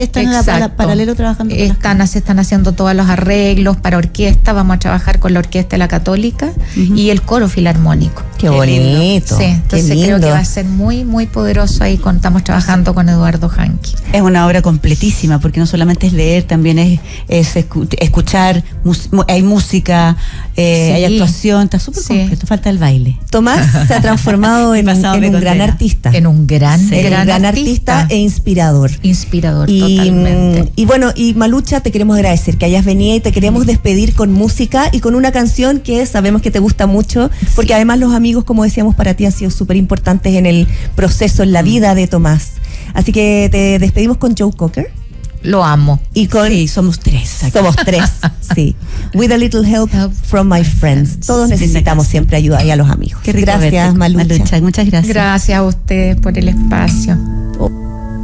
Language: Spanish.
Están en la paralelo trabajando con se están haciendo todos los arreglos para orquesta. Vamos a trabajar con la Orquesta de la Católica y el Coro Filarmónico. Qué bonito. Sí, entonces creo que va a ser muy, muy poderoso. Ahí estamos trabajando con Eduardo Janqui. Es una obra completísima, porque no solamente es leer, también es escuchar, hay música, hay actuación, está súper completo, falta el baile. Tomás se ha transformado en un gran artista. En un gran artista e inspirador. Totalmente. Y bueno, y Malucha, te queremos agradecer que hayas venido y te queremos despedir con música y con una canción que sabemos que te gusta mucho, porque además los amigos, como decíamos, para ti han sido súper importantes en el proceso, en la vida de Tomás. Así que te despedimos con Joe Cocker. Lo amo. Y con somos tres. Somos tres, sí. With a little help from my friends. Todos necesitamos siempre ayuda y a los amigos. Qué rico gracias, verte, Malucha. Muchas gracias. Gracias a ustedes por el espacio.